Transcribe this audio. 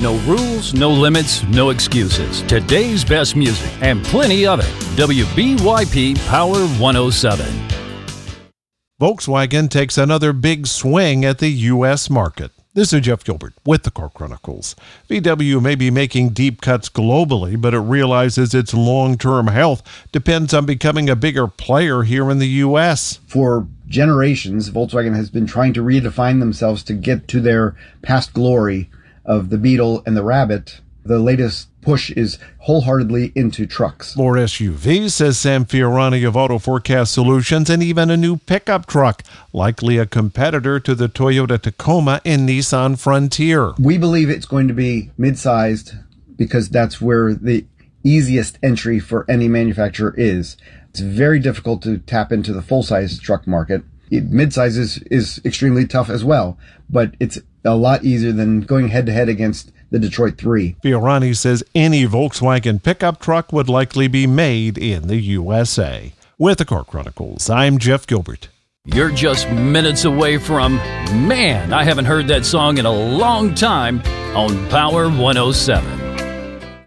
No rules, no limits, no excuses. Today's best music and plenty of it. WBYP Power 107. Volkswagen takes another big swing at the U.S. market. This is Jeff Gilbert with the Car Chronicles. VW may be making deep cuts globally, but it realizes its long-term health depends on becoming a bigger player here in the U.S. For generations, Volkswagen has been trying to redefine themselves to get to their past glory of the Beetle and the Rabbit. The latest push is wholeheartedly into trucks. More SUVs, says Sam Fiorani of Auto Forecast Solutions, and even a new pickup truck, likely a competitor to the Toyota Tacoma and Nissan Frontier. We believe it's going to be mid-sized because that's where the easiest entry for any manufacturer is. It's very difficult to tap into the full-size truck market. Mid-size is extremely tough as well, but it's a lot easier than going head-to-head against the Detroit 3. Fiorani says any Volkswagen pickup truck would likely be made in the USA. With the Car Chronicles, I'm Jeff Gilbert. You're just minutes away from, man, I haven't heard that song in a long time, on Power 107.